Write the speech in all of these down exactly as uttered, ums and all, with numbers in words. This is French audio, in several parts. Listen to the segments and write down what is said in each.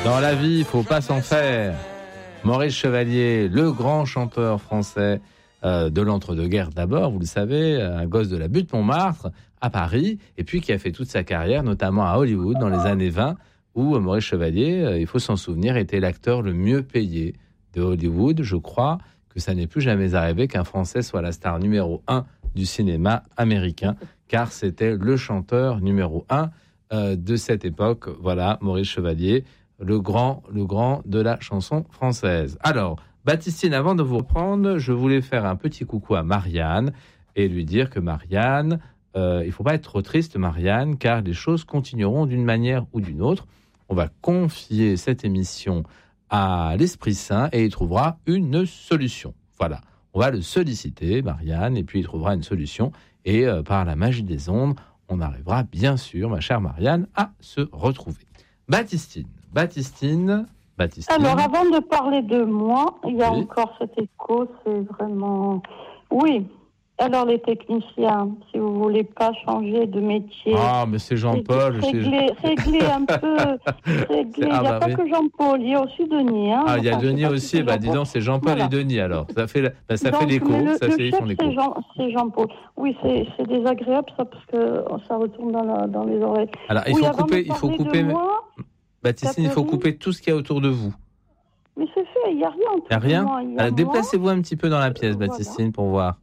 Dans la vie, il faut pas s'en faire. Maurice Chevalier, le grand chanteur français euh, de l'entre-deux-guerres d'abord, vous le savez, un gosse de la butte Montmartre à Paris, et puis qui a fait toute sa carrière, notamment à Hollywood dans les années vingt, où Maurice Chevalier, euh, il faut s'en souvenir, était l'acteur le mieux payé de Hollywood. Je crois que ça n'est plus jamais arrivé qu'un Français soit la star numéro un du cinéma américain, car c'était le chanteur numéro un euh, de cette époque. Voilà, Maurice Chevalier, le grand, le grand de la chanson française. Alors, Baptistine, avant de vous reprendre, je voulais faire un petit coucou à Marianne et lui dire que Marianne, euh, il ne faut pas être trop triste, Marianne, car les choses continueront d'une manière ou d'une autre. On va confier cette émission à l'Esprit Saint et il trouvera une solution. Voilà, on va le solliciter, Marianne, et puis il trouvera une solution. Et euh, par la magie des ondes, on arrivera bien sûr, ma chère Marianne, à se retrouver. Baptistine, Baptistine, Baptistine. Alors, avant de parler de moi, il y a oui. encore cet écho, c'est vraiment... Oui, alors les techniciens, si vous ne voulez pas changer de métier... Ah, mais c'est Jean-Paul. Régler, c'est... régler un peu, régler. Il n'y a ah, bah, pas oui. que Jean-Paul, il y a aussi Denis. Hein. Ah, il y a enfin, Denis aussi, si bah dis donc, c'est Jean-Paul voilà. et Denis alors. Ça fait, bah, ça donc, fait l'écho, le, ça le fait, ils chef, font l'écho. c'est, Jean, c'est Jean-Paul. Oui, c'est, c'est désagréable ça, parce que ça retourne dans, la, dans les oreilles. Alors, il oui, faut couper, il faut couper... Moi, Baptistine, il faut couper tout ce qu'il y a autour de vous. Mais c'est fait, il n'y a rien autour Il n'y a rien de moi. Il y a Alors, moi. déplacez-vous un petit peu dans la pièce, Euh, Baptistine, voilà. pour voir.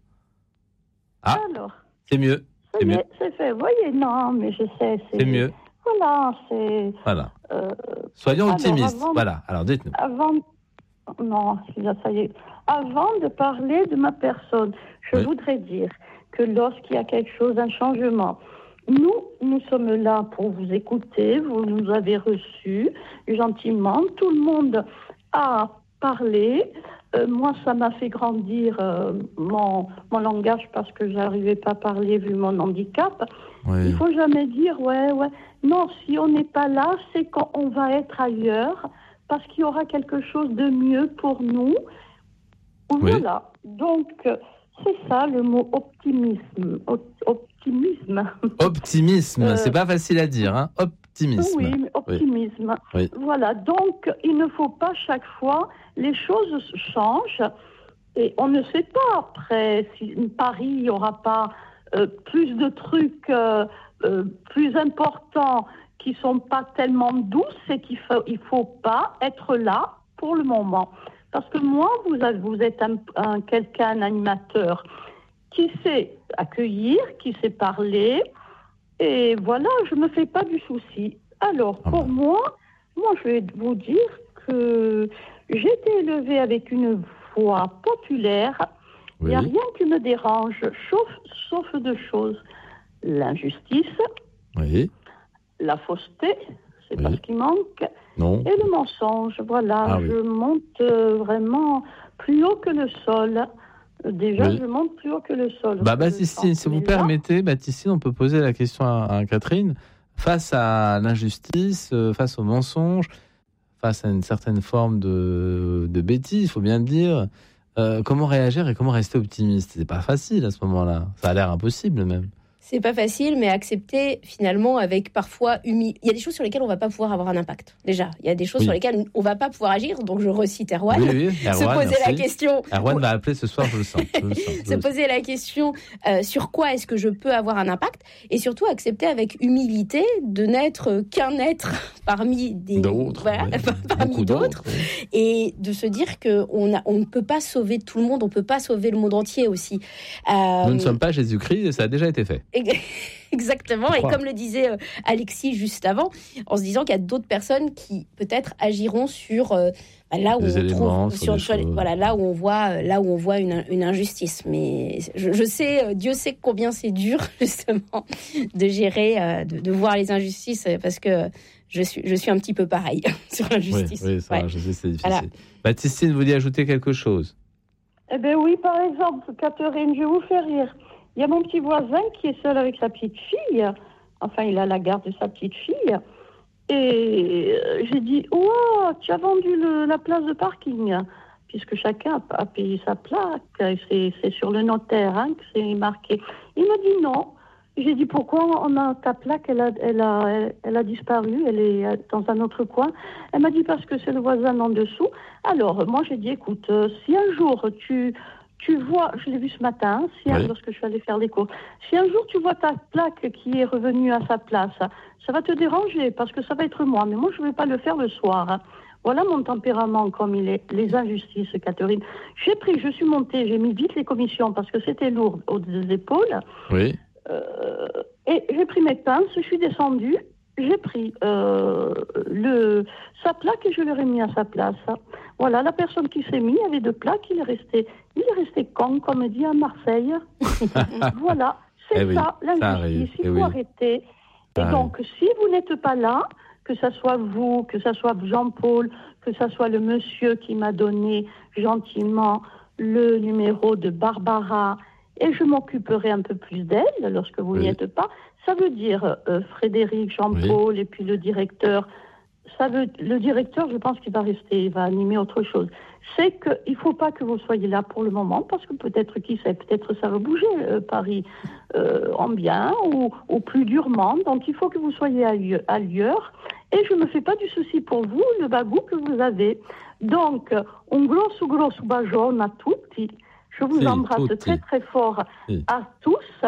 Ah, alors, c'est mieux. c'est, C'est mieux. c'est fait. Vous voyez, non, mais je sais. C'est, C'est mieux. Voilà, c'est... Voilà. Euh, Soyons alors, optimistes. avant- Voilà, alors dites-nous. Avant... Non, ça y est. Avant de parler de ma personne, je Oui. voudrais dire que lorsqu'il y a quelque chose, un changement, nous, nous sommes là pour vous écouter, vous nous avez reçus gentiment, tout le monde a parlé. Euh, moi, ça m'a fait grandir euh, mon, mon langage parce que j'arrivais pas à parler vu mon handicap. Oui. Il faut jamais dire, ouais, ouais. Non, si on n'est pas là, c'est qu'on va être ailleurs parce qu'il y aura quelque chose de mieux pour nous. Oui. Voilà. Donc, euh, c'est ça le mot optimisme. Op- optimisme. Optimisme, Euh, c'est pas facile à dire, hein. Optimisme. Oui, mais optimisme. Oui. Voilà. Donc, il ne faut pas chaque fois, les choses changent et on ne sait pas après si Paris, il n'y aura pas euh, plus de trucs euh, euh, plus importants qui sont pas tellement douces et qu'il faut, il faut pas être là pour le moment. Parce que moi, vous, avez, vous êtes un, un, quelqu'un, un animateur qui sait accueillir, qui sait parler. Et voilà, je ne me fais pas du souci. Alors, Ah pour ben. moi, moi, je vais vous dire que j'ai été élevée avec une voix populaire. Il Oui. n'y a rien qui me dérange, sauf, sauf deux choses. L'injustice, Oui. la fausseté, c'est Oui. pas ce qui manque, Non. et le mensonge. Voilà, Ah oui. je monte euh, vraiment plus haut que le sol. Euh, Déjà, Oui. je monte plus haut que le sol. Bah, Je Baptistine, pense. si vous Mais là, permettez, Baptistine, on peut poser la question à, à Catherine. Face à l'injustice, euh, face au mensonge, face à une certaine forme de, de bêtise, il faut bien le dire, euh, comment réagir et comment rester optimiste? C'est pas facile à ce moment-là. Ça a l'air impossible même. C'est pas facile, mais accepter finalement avec parfois humilité. Il y a des choses sur lesquelles on va pas pouvoir avoir un impact. Déjà, il y a des choses Oui. sur lesquelles on va pas pouvoir agir. Donc je recite Erwan. Oui, oui, Se Erwan, poser merci. la question. Erwan va appeler ce soir, je le sens. Je le sens, je Se le sens. poser la question euh, sur quoi est-ce que je peux avoir un impact, et surtout accepter avec humilité de n'être qu'un être parmi des D'autres, voilà, oui. parmi Beaucoup d'autres, d'autres, oui. et de se dire que on a, on ne peut pas sauver tout le monde, on peut pas sauver le monde entier aussi. Euh, Nous ne sommes pas Jésus-Christ et ça a déjà été fait. Exactement, Je et crois. comme le disait euh, Alexis juste avant, en se disant qu'il y a d'autres personnes qui peut-être agiront sur euh, bah, là où Des on éléments, trouve, sur sur, des sur les- choses. voilà, là où on voit, euh, là où on voit une, une injustice. Mais je, je sais, euh, Dieu sait combien c'est dur justement de gérer, euh, de, de voir les injustices, euh, parce que je suis, je suis un petit peu pareil sur Oui, l'injustice. oui, ça, Ouais. je sais, c'est difficile. Voilà. Baptistine, vous vouliez ajouter quelque chose? Eh bien oui, par exemple, Catherine, je vais vous faire rire. Il y a mon petit voisin qui est seul avec sa petite fille. Enfin, il a la garde de sa petite fille. Et euh, j'ai dit, oh, tu as vendu le- la place de parking. Puisque chacun a, a payé sa plaque. C'est, c'est sur le notaire hein, que c'est marqué. Il m'a dit non. J'ai dit, pourquoi on a ta plaque, elle a, elle, a, elle, elle a disparu, elle est dans un autre coin. Elle m'a dit, parce que c'est le voisin en dessous. Alors, moi, j'ai dit, écoute, euh, si un jour tu, tu vois, je l'ai vu ce matin, si Oui. un, lorsque je suis allée faire des cours, si un jour tu vois ta plaque qui est revenue à sa place, ça va te déranger, parce que ça va être moi. Mais moi, je ne vais pas le faire le soir. Hein. Voilà mon tempérament, comme il est. Les injustices, Catherine. J'ai pris, je suis montée, j'ai mis vite les commissions, parce que c'était lourd aux épaules. Oui. Euh, et j'ai pris mes pinces, je suis descendue, j'ai pris euh, le, sa plaque et je l'ai remis à sa place. Voilà, la personne qui s'est mise avait deux plaques, il est resté, il est resté con, comme on dit à Marseille. Voilà, c'est eh oui, ça, l'injustice, il eh faut oui. arrêter. Ça et donc, arrive. Si vous n'êtes pas là, que ce soit vous, que ce soit Jean-Paul, que ce soit le monsieur qui m'a donné gentiment le numéro de Barbara, et je m'occuperai un peu plus d'elle lorsque vous oui. n'y êtes pas. Ça veut dire euh, Frédéric, Jean-Paul oui. et puis le directeur. Ça veut, le directeur, je pense qu'il va rester, il va animer autre chose. C'est qu'il ne faut pas que vous soyez là pour le moment, parce que peut-être, qui sait, peut-être ça va bouger, euh, Paris, euh, en bien ou, ou plus durement. Donc il faut que vous soyez ailleurs. Et je ne me fais pas du souci pour vous, le bagou que vous avez. Donc, un grosso grosso bagione à tutti. Je vous si, embrasse tutti. très très fort si. à tous.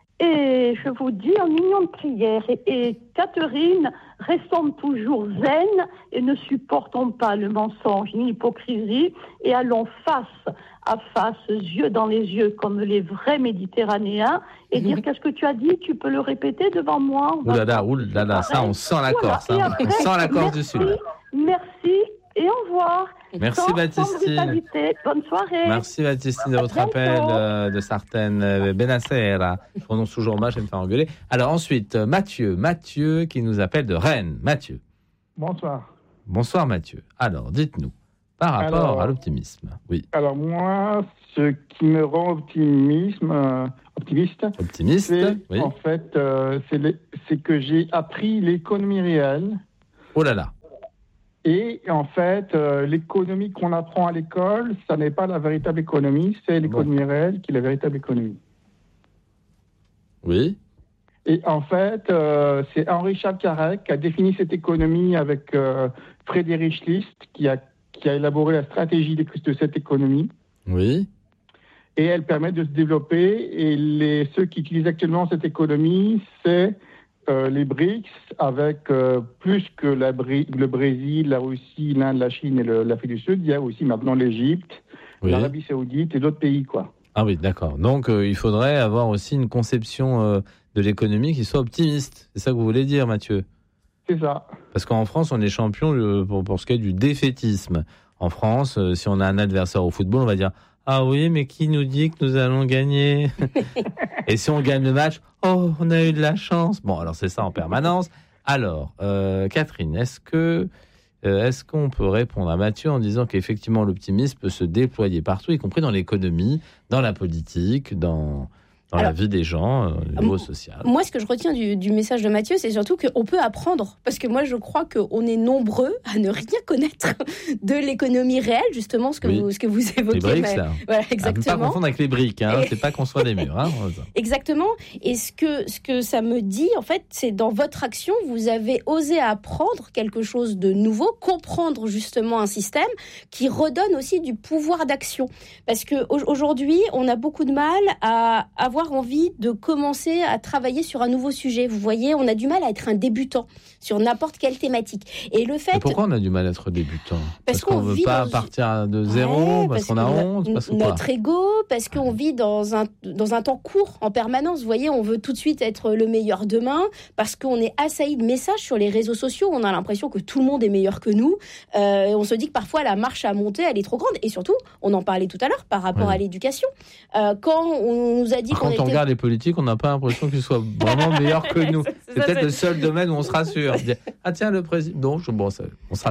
Et je vous dis en union de prière. Et, et Catherine, restons toujours zen et ne supportons pas le mensonge ni l'hypocrisie. Et allons face à face, yeux dans les yeux, comme les vrais Méditerranéens, et dire qu'est-ce que tu as dit, tu peux le répéter devant moi. Ouh là là, ouh là là, ça on sent la voilà. Corse, hein. On sent la Corse du Sud. Merci et au revoir. Merci sans, Baptistine. Sans Bonne soirée. Merci Baptistine de votre appel euh, de Sartène. Euh, Benacera. Je prononce toujours mal, je vais me faire engueuler. Alors ensuite, Mathieu. Mathieu qui nous appelle de Rennes. Mathieu. Bonsoir. Bonsoir Mathieu. Alors, dites-nous, par rapport alors, à l'optimisme. Oui. Alors moi, ce qui me rend optimisme, euh, optimiste, optimiste, c'est oui. en fait, euh, c'est, les, c'est que j'ai appris l'économie réelle. Oh là là. Et en fait, euh, l'économie qu'on apprend à l'école, ça n'est pas la véritable économie, c'est l'économie bon. réelle qui est la véritable économie. Oui. Et en fait, euh, c'est Henri-Charles Carrec qui a défini cette économie avec euh, Frédéric List, qui a, qui a élaboré la stratégie de, de cette économie. Oui. Et elle permet de se développer. Et les, ceux qui utilisent actuellement cette économie, c'est... Euh, les B R I C S, avec euh, plus que la, le Brésil, la Russie, l'Inde, la Chine et le, l'Afrique du Sud, il y a aussi maintenant l'Égypte, oui. l'Arabie Saoudite et d'autres pays, quoi. Ah oui, d'accord. Donc, euh, il faudrait avoir aussi une conception euh, de l'économie qui soit optimiste. C'est ça que vous voulez dire, Mathieu ? C'est ça. Parce qu'en France, on est champion euh, pour, pour ce qui est du défaitisme. En France, euh, si on a un adversaire au football, on va dire « Ah oui, mais qui nous dit que nous allons gagner ?» Et si on gagne le match, oh, on a eu de la chance. Bon, alors c'est ça en permanence. Alors, euh, Catherine, est-ce que euh, est-ce qu'on peut répondre à Mathieu en disant qu'effectivement l'optimisme peut se déployer partout, y compris dans l'économie, dans la politique, dans dans alors, la vie des gens, euh, au niveau social. Moi, ce que je retiens du, du message de Mathieu, c'est surtout qu'on peut apprendre. Parce que moi, je crois qu'on est nombreux à ne rien connaître de l'économie réelle, justement, ce que, oui. vous, ce que vous évoquez. Les briques, là. Voilà, exactement. À ne pas confondre avec les briques, hein. Et... c'est pas construire des murs. Hein. Exactement. Et ce que, ce que ça me dit, en fait, c'est dans votre action, vous avez osé apprendre quelque chose de nouveau, comprendre justement un système qui redonne aussi du pouvoir d'action. Parce qu'aujourd'hui, on a beaucoup de mal à avoir envie de commencer à travailler sur un nouveau sujet. Vous voyez, on a du mal à être un débutant sur n'importe quelle thématique. Et le fait... Mais pourquoi on a du mal à être débutant ? Parce, parce qu'on ne veut pas dans... partir de zéro, ouais, parce, parce qu'on a honte, parce notre quoi ego, parce qu'on vit dans un, dans un temps court, en permanence. Vous voyez, on veut tout de suite être le meilleur demain, parce qu'on est assailli de messages sur les réseaux sociaux. On a l'impression que tout le monde est meilleur que nous. Euh, et on se dit que parfois, la marche à monter, elle est trop grande. Et surtout, on en parlait tout à l'heure par rapport ouais. à l'éducation. Euh, quand on nous a dit qu'on Quand on était... regarde les politiques, on n'a pas l'impression qu'ils soient vraiment meilleurs que nous. C'est, c'est peut-être ça, le seul domaine où on se rassure. Ah tiens, le président... Non, je... bon, ça, on se rassure.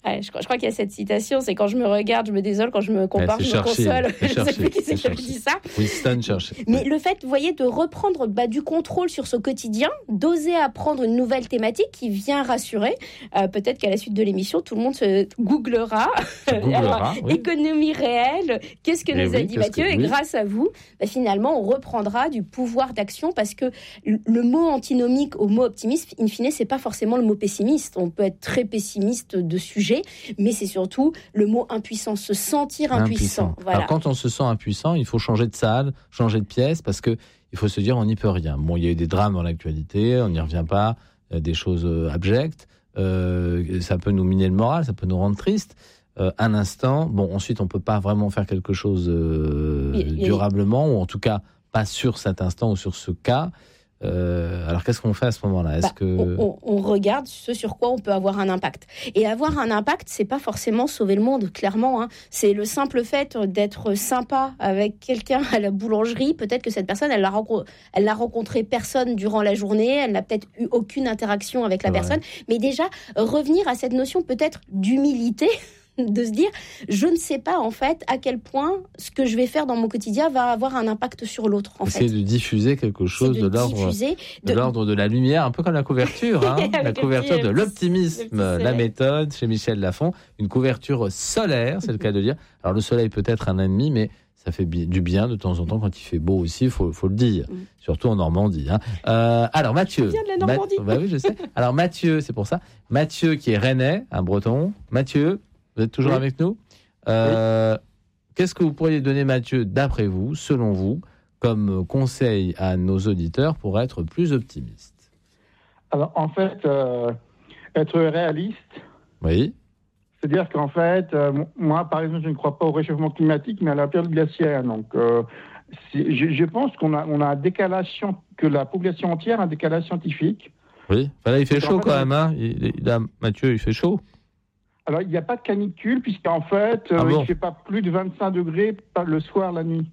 Ouais, je, crois, je crois qu'il y a cette citation, c'est quand je me regarde, je me désole, quand je me compare, ouais, je me console. Je ne sais plus qui c'est qui avait dit ça. Winston Churchill. Mais le fait, vous voyez, de reprendre bah, du contrôle sur ce quotidien, d'oser apprendre une nouvelle thématique qui vient rassurer. Euh, peut-être qu'à la suite de l'émission, tout le monde se googlera. googlera Alors, oui. Économie réelle, qu'est-ce que Et nous oui, a dit Mathieu que, Et oui. grâce à vous, bah, finalement, on reprendra du pouvoir d'action parce que le mot antinomique au mot optimiste, in fine, c'est pas forcément le mot pessimiste. On peut être très pessimiste de sujet, mais c'est surtout le mot impuissant, se sentir impuissant. impuissant. Voilà. Alors, quand on se sent impuissant, il faut changer de salle, changer de pièce, parce que il faut se dire on n'y peut rien. Bon, il y a eu des drames dans l'actualité, on n'y revient pas, des choses abjectes, euh, ça peut nous miner le moral, ça peut nous rendre tristes. Euh, un instant, bon, ensuite on peut pas vraiment faire quelque chose euh, il, il, durablement, ou en tout cas pas sur cet instant ou sur ce cas. Euh, alors qu'est-ce qu'on fait à ce moment-là ? Est-ce bah, que on, on regarde ce sur quoi on peut avoir un impact. Et avoir un impact, c'est pas forcément sauver le monde, clairement. Hein. C'est le simple fait d'être sympa avec quelqu'un à la boulangerie. Peut-être que cette personne, elle l'a rencontré, elle l'a rencontré personne durant la journée. Elle n'a peut-être eu aucune interaction avec la ouais. personne. Mais déjà revenir à cette notion peut-être d'humilité. De se dire, je ne sais pas en fait à quel point ce que je vais faire dans mon quotidien va avoir un impact sur l'autre. En Essayer fait. de diffuser quelque chose de, de, l'ordre, de... de l'ordre de la lumière, un peu comme la couverture, hein, la couverture de l'optimisme, la méthode chez Michel Lafon, une couverture solaire, c'est le cas de dire. Alors le soleil peut être un ennemi, mais ça fait du bien de temps en temps quand il fait beau aussi, il faut, faut le dire, mm. surtout en Normandie. Hein. Euh, alors Mathieu, je viens de la Normandie. Ma... bah oui, je sais. Alors Mathieu, c'est pour ça. Mathieu qui est rennais, un Breton. Mathieu. Vous êtes toujours oui. avec nous euh, oui. Qu'est-ce que vous pourriez donner, Mathieu, d'après vous, selon vous, comme conseil à nos auditeurs pour être plus optimistes ? Alors, en fait, euh, être réaliste. Oui. C'est-à-dire qu'en fait, euh, moi, par exemple, je ne crois pas au réchauffement climatique, mais à la période glaciaire. Donc, euh, je, je pense qu'on a, on a un décalage, que la population entière a un décalage scientifique. Oui. Enfin, là, il fait chaud fait, quand même. Hein. Il, il a, Mathieu, il fait chaud. Alors, il n'y a pas de canicule, puisqu'en fait, ah euh, bon. il ne fait pas plus de vingt-cinq degrés le soir, la nuit.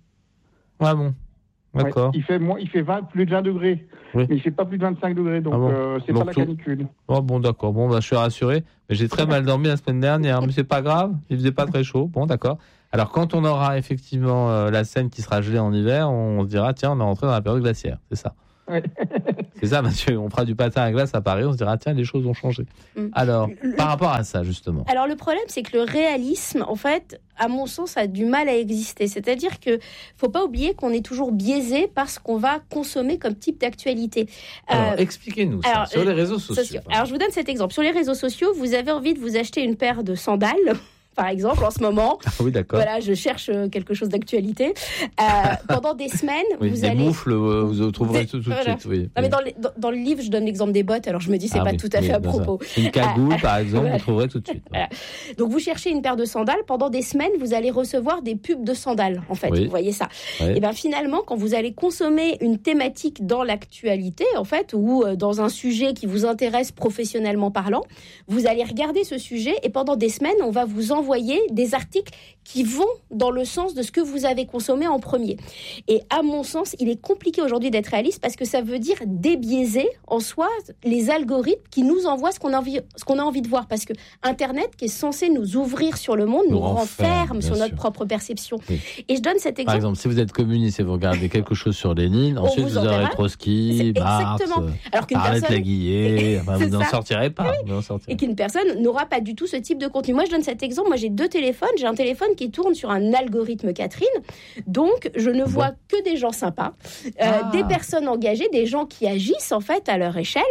Ah bon, d'accord. Ouais, il fait, moins, il fait vingt, plus de vingt degrés, oui. mais il ne fait pas plus de vingt-cinq degrés, donc ah bon. euh, c'est donc pas la canicule. Oh, bon, d'accord, bon, bah, je suis rassuré, mais j'ai très mal dormi la semaine dernière, mais c'est pas grave, il ne faisait pas très chaud, bon, d'accord. Alors, quand on aura effectivement euh, la Seine qui sera gelée en hiver, on, on se dira, tiens, on est rentré dans la période glaciaire, c'est ça. Ouais. C'est ça, Mathieu. On fera du patin à glace à Paris, on se dira, tiens, les choses ont changé. Mm. Alors, le, par rapport à ça, justement. Alors, le problème, c'est que le réalisme, en fait, à mon sens, a du mal à exister. C'est-à-dire qu'il ne faut pas oublier qu'on est toujours biaisé par ce qu'on va consommer comme type d'actualité. Alors, euh, expliquez-nous ça, alors, sur les réseaux sociaux. sociaux. Alors, je vous donne cet exemple. Sur les réseaux sociaux, vous avez envie de vous acheter une paire de sandales. Par exemple, en ce moment, ah oui, d'accord. Voilà, je cherche quelque chose d'actualité. Euh, pendant des semaines, oui, vous des allez... moufles, euh, vous trouverez des... tout, tout voilà. de suite. Oui, non, oui. mais dans, les, dans, dans le livre, je donne l'exemple des bottes, alors je me dis, c'est ah, pas oui, tout à fait oui, à propos. Ça. Une cagoule, euh, par exemple, voilà. Vous trouverez tout de suite. Voilà. Donc, vous cherchez une paire de sandales. Pendant des semaines, vous allez recevoir des pubs de sandales, en fait. Oui. Vous voyez ça. Oui. Et bien, finalement, quand vous allez consommer une thématique dans l'actualité, en fait, ou dans un sujet qui vous intéresse professionnellement parlant, vous allez regarder ce sujet et pendant des semaines, on va vous envoyer des articles qui vont dans le sens de ce que vous avez consommé en premier. Et à mon sens, il est compliqué aujourd'hui d'être réaliste parce que ça veut dire débiaiser en soi les algorithmes qui nous envoient ce qu'on a envie, ce qu'on a envie de voir. Parce que Internet, qui est censé nous ouvrir sur le monde, nous, nous renferme sur sûr. notre propre perception. Oui. Et je donne cet exemple. Par exemple, si vous êtes communiste et vous regardez quelque chose sur Lénine, ensuite vous, vous aurez Trotsky, Marx, Arlette Laguillet, enfin, vous n'en sortirez pas. Oui. Vous en sortirez. Et qu'une personne n'aura pas du tout ce type de contenu. Moi, je donne cet exemple. Moi, j'ai deux téléphones. J'ai un téléphone qui tourne sur un algorithme Catherine, donc je ne vois bon. que des gens sympas, euh, ah. des personnes engagées, des gens qui agissent en fait à leur échelle.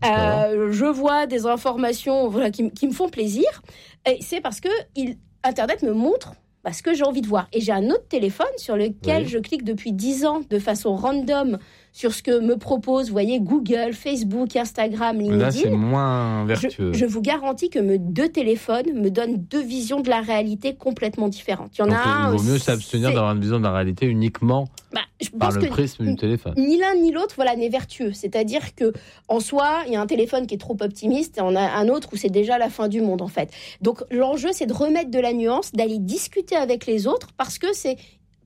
Euh, je vois des informations voilà, qui, qui me font plaisir, et c'est parce que il, Internet me montre bah, ce que j'ai envie de voir. Et j'ai un autre téléphone sur lequel oui. je clique depuis dix ans de façon random sur ce que me propose, vous voyez, Google, Facebook, Instagram, LinkedIn. Là, c'est moins vertueux. Je, je vous garantis que mes deux téléphones me donnent deux visions de la réalité complètement différentes. Il y en Donc, a un... Il vaut mieux s'abstenir c'est... d'avoir une vision de la réalité uniquement bah, je par le prisme du téléphone. Ni l'un ni l'autre, voilà, n'est vertueux. C'est-à-dire que en soi, il y a un téléphone qui est trop optimiste et on a un autre où c'est déjà la fin du monde, en fait. Donc, l'enjeu, c'est de remettre de la nuance, d'aller discuter avec les autres parce que c'est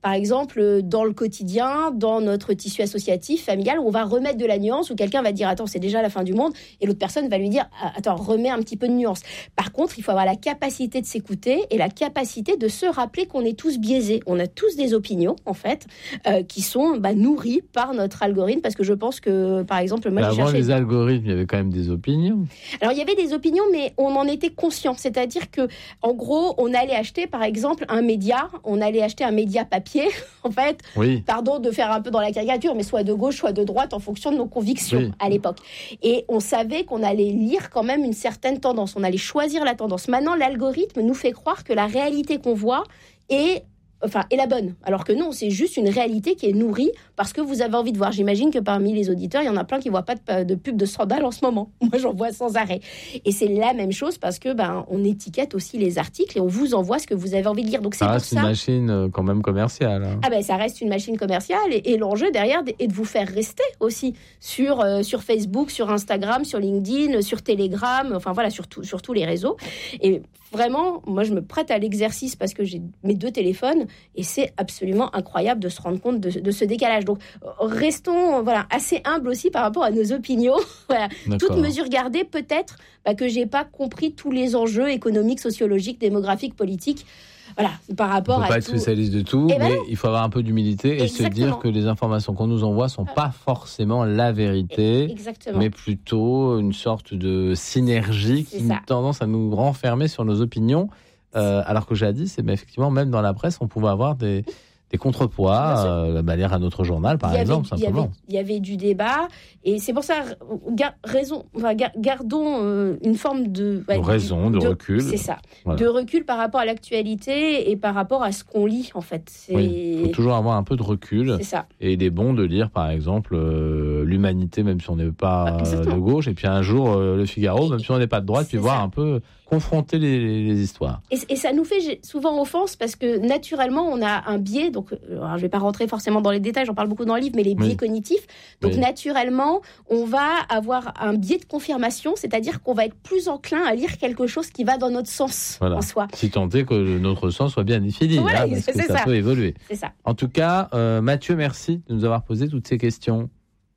par exemple, dans le quotidien, dans notre tissu associatif, familial, où on va remettre de la nuance, où quelqu'un va dire « Attends, c'est déjà la fin du monde », et l'autre personne va lui dire « Attends, remets un petit peu de nuance ». Par contre, il faut avoir la capacité de s'écouter et la capacité de se rappeler qu'on est tous biaisés. On a tous des opinions, en fait, euh, qui sont bah, nourries par notre algorithme, parce que je pense que, par exemple, moi, bah j'ai avant cherché... les algorithmes, il y avait quand même des opinions. Alors, il y avait des opinions, mais on en était conscient. C'est-à-dire que, en gros, on allait acheter, par exemple, un média, on allait acheter un média papier, en fait, oui. pardon de faire un peu dans la caricature, mais soit de gauche, soit de droite, en fonction de nos convictions oui. à l'époque. Et on savait qu'on allait lire quand même une certaine tendance, on allait choisir la tendance. Maintenant, l'algorithme nous fait croire que la réalité qu'on voit est... Enfin, est la bonne. Alors que non, c'est juste une réalité qui est nourrie parce que vous avez envie de voir. J'imagine que parmi les auditeurs, il y en a plein qui ne voient pas de, de pub de sandales en ce moment. Moi, j'en vois sans arrêt. Et c'est la même chose parce que ben, on étiquette aussi les articles et on vous envoie ce que vous avez envie de lire. Donc, c'est ça pour reste ça... une machine quand même commerciale. Hein. Ah ben, ça reste une machine commerciale et, et l'enjeu derrière est de vous faire rester aussi sur, euh, sur Facebook, sur Instagram, sur LinkedIn, sur Telegram, enfin voilà, sur, tout, sur tous les réseaux. Et vraiment, moi, je me prête à l'exercice parce que j'ai mes deux téléphones et c'est absolument incroyable de se rendre compte de, de ce décalage. Donc, restons voilà, assez humbles aussi par rapport à nos opinions. Voilà. Toute mesure gardée, peut-être bah, que je n'ai pas compris tous les enjeux économiques, sociologiques, démographiques, politiques. Voilà, par rapport à. On ne peut pas être tout... spécialiste de tout, et mais ben il faut avoir un peu d'humilité et Exactement. se dire que les informations qu'on nous envoie ne sont pas forcément la vérité, Exactement. mais plutôt une sorte de synergie qui a tendance à nous renfermer sur nos opinions. Euh, alors que jadis, c'est, ben, effectivement, même dans la presse, on pouvait avoir des, des contrepoids, euh, bah, lire à notre journal, par exemple, avait, simplement. Il y, avait, il y avait du débat, et c'est pour ça, gar, raison, enfin, gar, gardons euh, une forme de... Ouais, de raison, de, de recul. C'est ça, voilà. De recul par rapport à l'actualité et par rapport à ce qu'on lit, en fait. C'est... Oui, il faut toujours avoir un peu de recul. C'est ça. Et il est bon de lire, par exemple, euh, l'Humanité, même si on n'est pas euh, de gauche, et puis un jour, euh, Le Figaro, et, même si on n'est pas de droite, puis ça. Voir un peu... confronter les, les histoires. Et, et ça nous fait souvent offense parce que naturellement, on a un biais, donc alors, je ne vais pas rentrer forcément dans les détails, j'en parle beaucoup dans le livre, mais les biais oui. cognitifs. Donc oui. naturellement, on va avoir un biais de confirmation, c'est-à-dire qu'on va être plus enclin à lire quelque chose qui va dans notre sens voilà. en soi. Si tant est que notre sens soit bien défini, ouais, là, parce que ça, ça peut évoluer. C'est ça. En tout cas, euh, Mathieu, merci de nous avoir posé toutes ces questions.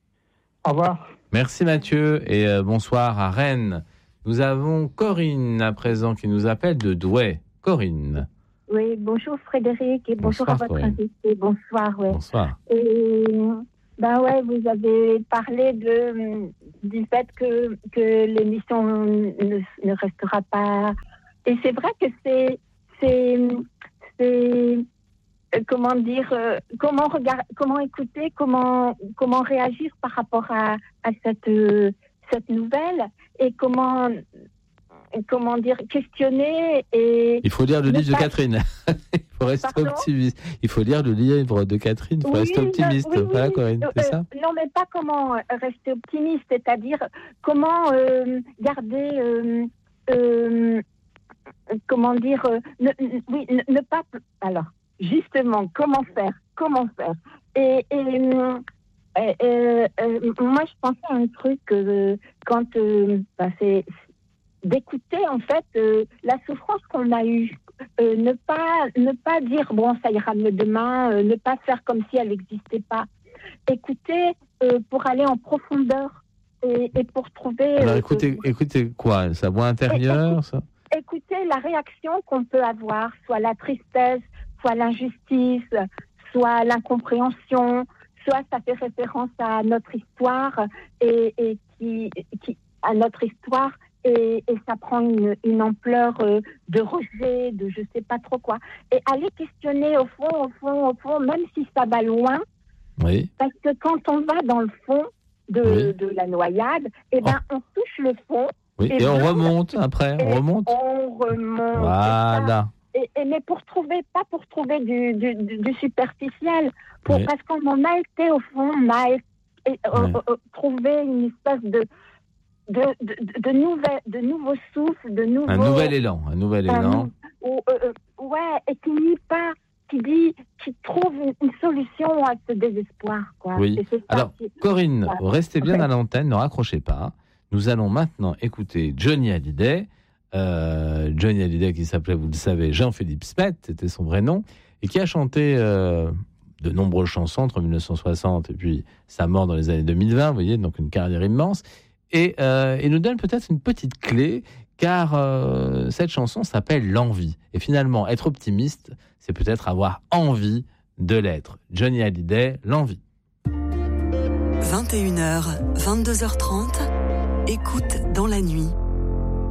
Au revoir. Merci Mathieu et euh, bonsoir à Rennes. Nous avons Corinne à présent qui nous appelle de Douai. Corinne. Oui, bonjour Frédéric et bonjour bonsoir, à votre Corinne. invité. Bonsoir. Ouais. Bonsoir. Et, ben ouais, vous avez parlé de, du fait que, que l'émission ne, ne restera pas. Et c'est vrai que c'est, c'est, c'est comment dire, euh, comment regarder, comment écouter, comment, comment réagir par rapport à, à cette, euh, cette nouvelle et comment, comment dire, questionner et... Il faut lire le livre pas... de Catherine. Il faut rester Pardon optimiste. Il faut lire le livre de Catherine, il faut oui, rester optimiste. Non, oui, voilà, oui. Corinne, euh, c'est ça ? Non, mais pas comment rester optimiste, c'est-à-dire comment euh, garder... Euh, euh, comment dire... Euh, ne, oui, ne, ne pas... Alors, justement, comment faire Comment faire Et... et Euh, euh, euh, moi, je pensais à un truc euh, quand euh, bah, c'est d'écouter en fait euh, la souffrance qu'on a eue, euh, ne pas ne pas dire bon ça ira mieux demain, euh, ne pas faire comme si elle n'existait pas. Écouter euh, pour aller en profondeur et, et pour trouver. Alors euh, écoutez, euh, écoutez quoi, sa voix intérieure, ça. Écoutez la réaction qu'on peut avoir, soit la tristesse, soit l'injustice, soit l'incompréhension. Soit ça fait référence à notre histoire et, et qui, qui à notre histoire et, et ça prend une, une ampleur euh, de rejet, de je sais pas trop quoi. Et aller questionner au fond, au fond, au fond, même si ça va loin. Oui. Parce que quand on va dans le fond de, oui. de la noyade, et ben oh. on touche le fond. Oui. Et, et on remonte après, on remonte. On remonte. Voilà. Et, et, mais pour trouver, pas pour trouver du, du, du, du superficiel, pour, oui. parce qu'on en a été au fond, on a été, et, oui. euh, euh, trouvé une espèce de, de, de, de, de, nouvelle, de nouveaux souffles, de nouveaux... Un nouvel élan, un nouvel un, élan. Ou, euh, ouais, et qui n'y pas, qui dit, qui trouve une, une solution à ce désespoir, quoi. Oui. C'est Alors, qui... Corinne, ouais. restez bien okay. à l'antenne, ne raccrochez pas. Nous allons maintenant écouter Johnny Hallyday. Euh, Johnny Hallyday qui s'appelait, vous le savez, Jean-Philippe Smith, c'était son vrai nom. et qui a chanté euh, de nombreuses chansons entre mille neuf cent soixante et puis sa mort dans les années deux mille vingt, vous voyez, donc une carrière immense. Et euh, il nous donne peut-être une petite clé, car euh, cette chanson s'appelle L'envie. Et finalement, être optimiste, c'est peut-être avoir envie de l'être. Johnny Hallyday, L'envie. vingt et une heures, vingt-deux heures trente, écoute dans la nuit.